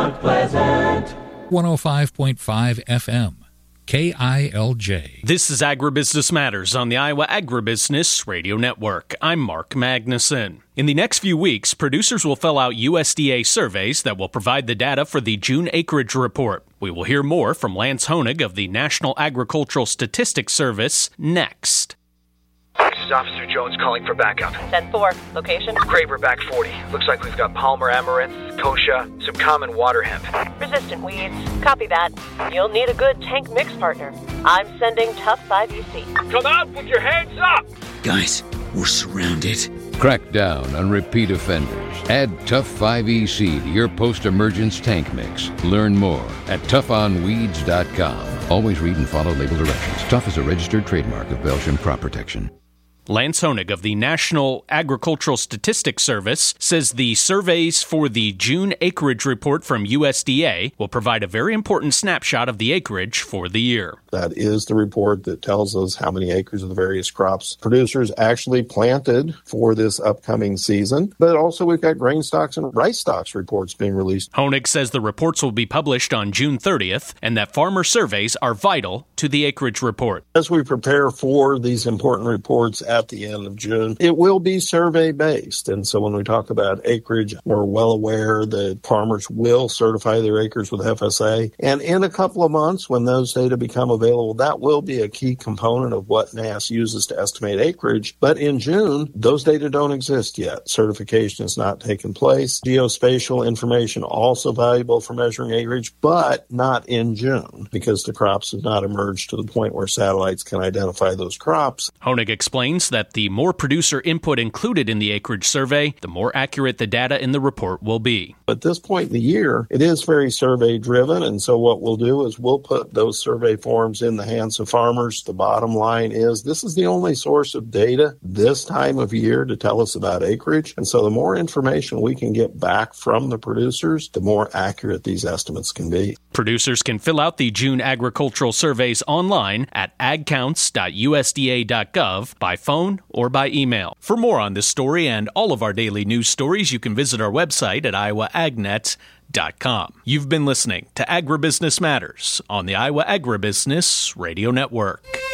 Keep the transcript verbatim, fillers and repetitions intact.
Mount Pleasant. one oh five point five F M. K I L J. This is Agribusiness Matters on the Iowa Agribusiness Radio Network. I'm Mark Magnuson. In the next few weeks, producers will fill out U S D A surveys that will provide the data for the June acreage report. We will hear more from Lance Honig of the National Agricultural Statistics Service next. This is Officer Jones calling for backup. ten four, location? Graver back forty. Looks like we've got Palmer amaranth, kochia, some common water hemp. Resistant weeds. Copy that. You'll need a good tank mix partner. I'm sending Tough five E C. Come out with your hands up! Guys, we're surrounded. Crack down on repeat offenders. Add Tough five E C to your post-emergence tank mix. Learn more at tough on weeds dot com. Always read and follow label directions. Tough is a registered trademark of Belgian Crop Protection. Lance Honig of the National Agricultural Statistics Service says the surveys for the June acreage report from U S D A will provide a very important snapshot of the acreage for the year. That is the report that tells us how many acres of the various crops producers actually planted for this upcoming season. But also we've got grain stocks and rice stocks reports being released. Honig says the reports will be published on June thirtieth and that farmer surveys are vital to the acreage report. As we prepare for these important reports at the end of June, it will be survey-based. And so when we talk about acreage, we're well aware that farmers will certify their acres with F S A. And in a couple of months, when those data become available, that will be a key component of what N A S uses to estimate acreage. But in June, those data don't exist yet. Certification has not taken place. Geospatial information also valuable for measuring acreage, but not in June because the crops have not emerged to the point where satellites can identify those crops. Honig explains that the more producer input included in the acreage survey, the more accurate the data in the report will be. At this point in the year, it is very survey-driven, and so what we'll do is we'll put those survey forms in the hands of farmers. The bottom line is this is the only source of data this time of year to tell us about acreage, and so the more information we can get back from the producers, the more accurate these estimates can be. Producers can fill out the June agricultural surveys online at ag counts dot U S D A dot gov by phone or by email. For more on this story and all of our daily news stories, you can visit our website at iowa agnet dot com. You've been listening to Agribusiness Matters on the Iowa Agribusiness Radio Network.